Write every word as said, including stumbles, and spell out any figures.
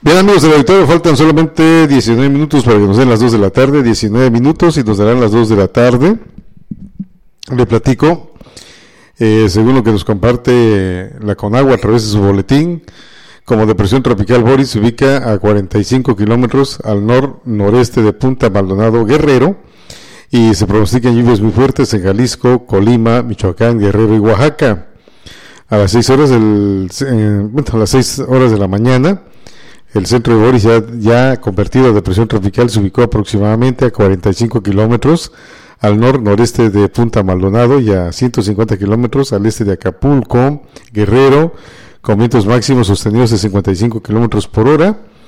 Bien, amigos de la Victoria, faltan solamente diecinueve minutos para que nos den las dos de la tarde, diecinueve minutos y nos darán las dos de la tarde. Le platico, eh, según lo que nos comparte la Conagua a través de su boletín, como depresión tropical Boris se ubica a cuarenta y cinco kilómetros al nor-noreste de Punta Maldonado, Guerrero, y se pronostican lluvias muy fuertes en Jalisco, Colima, Michoacán, Guerrero y Oaxaca. A las seis horas del, eh, bueno, a las seis horas de la mañana, el centro de Boris, ya, ya convertido a depresión tropical, se ubicó aproximadamente a cuarenta y cinco kilómetros al nor-noreste de Punta Maldonado y a ciento cincuenta kilómetros al este de Acapulco, Guerrero, con vientos máximos sostenidos de cincuenta y cinco kilómetros por hora,